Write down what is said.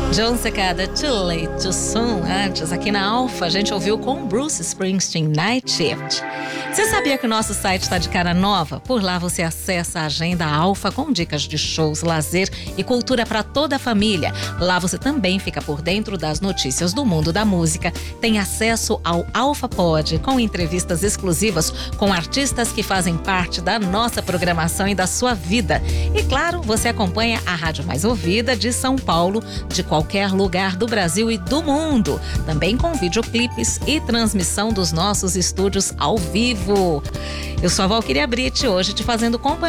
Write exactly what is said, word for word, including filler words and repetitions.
John Cicada, Too Late Too Soon. Antes, aqui na Alfa, a gente ouviu com Bruce Springsteen, Night Shift. Você sabia que o nosso site está de cara nova? Por lá você acessa a agenda Alfa com dicas de shows, lazer e cultura para toda a família. Lá você também fica por dentro das notícias do mundo da música. Tem acesso ao Alfa Pod, com entrevistas exclusivas com artistas que fazem parte da nossa programação e da sua vida. E claro, você acompanha a rádio mais ouvida de São Paulo, de qualquer lugar do Brasil e do mundo. Também com videoclipes e transmissão dos nossos estúdios ao vivo. Eu sou a Valquíria Brite, hoje te fazendo companhia